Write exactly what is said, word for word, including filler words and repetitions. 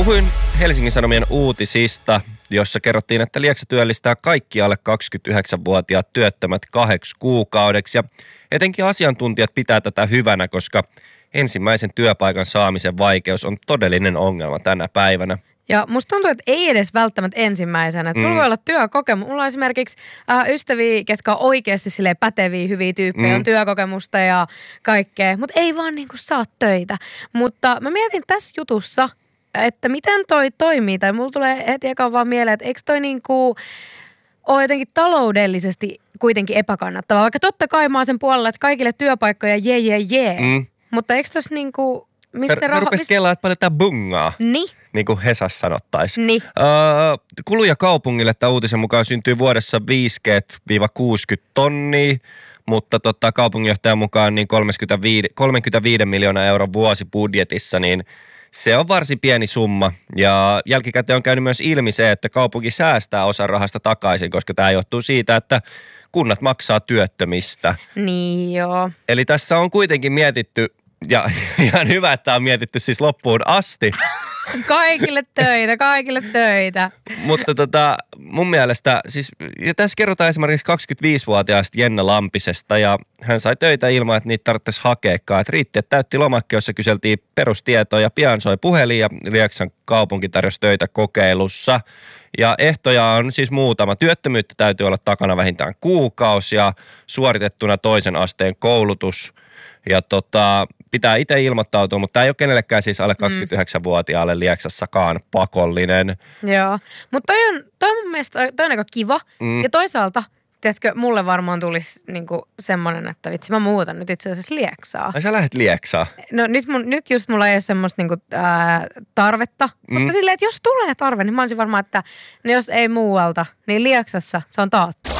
Puhuin Helsingin Sanomien uutisista, jossa kerrottiin, että Lieksa työllistää kaikki alle kaksikymmentäyhdeksänvuotiaat työttömät kahdeksi kuukaudeksi. Ja etenkin asiantuntijat pitää tätä hyvänä, koska ensimmäisen työpaikan saamisen vaikeus on todellinen ongelma tänä päivänä. Ja musta tuntuu, että ei edes välttämättä ensimmäisenä. Että mm. sulla voi olla työkokemus. Mulla on esimerkiksi äh, ystäviä, ketkä on oikeasti silleen päteviä, hyviä tyyppejä, mm. on työkokemusta ja kaikkea. Mutta ei vaan niinku saa töitä. Mutta mä mietin tässä jutussa, että miten toi toimii. Tai mulla tulee heti ekaan vaan mieleen, että eikö toi niinku ole jotenkin taloudellisesti kuitenkin epäkannattavaa. Vaikka totta kai mä oon sen puolella, että kaikille työpaikkoja jee jee jee. Mm. Mutta eikö tossa niinku... Mistä sä sä rupesit mist... kelaa, että paljon tää bungaa. Niin. Niin kuin Hesas sanottaisiin. Niin. Öö, kuluja kaupungille tämän uutisen mukaan syntyy vuodessa viisikymmentä kuusikymmentä tonnia, mutta tota, kaupunginjohtajan mukaan niin kolmekymmentäviisi, kolmekymmentäviisi miljoonaa euron vuosibudjetissa, niin se on varsin pieni summa. Ja jälkikäteen on käynyt myös ilmi se, että kaupunki säästää osan rahasta takaisin, koska tämä johtuu siitä, että kunnat maksaa työttömistä. Niin joo. Eli tässä on kuitenkin mietitty, ja ihan hyvä, että tämä on mietitty siis loppuun asti. Kaikille töitä, kaikille töitä. Mutta tota, mun mielestä, siis ja tässä kerrotaan esimerkiksi kaksikymmentäviisivuotiaasta Jenna Lampisesta ja hän sai töitä ilman, että niitä tarvitsisi hakeekaan. Että riitti, että täytti lomakke, jossa kyseltiin perustietoa ja pian soi puhelin ja Lieksan kaupunki tarjosi töitä kokeilussa. Ja ehtoja on siis muutama. Työttömyyttä täytyy olla takana vähintään kuukausi ja suoritettuna toisen asteen koulutus. Ja tota, pitää itse ilmoittautua, mutta tämä ei ole kenellekään siis alle kaksikymmentäyhdeksänvuotiaalle Lieksassakaan pakollinen. Joo, mutta toi on, toi on mun mielestä toi on aika kiva. Mm. Ja toisaalta, tiedätkö, mulle varmaan tulisi niinku semmoinen, että vitsi mä muutan nyt itse asiassa Lieksaa. Ai sä lähdet Lieksaa? No nyt, mun, nyt just mulla ei ole semmoista niinku, ää, tarvetta, mm. mutta silleen, että jos tulee tarve, niin mä olisin varmaan, että no jos ei muualta, niin Lieksassa se on taattu.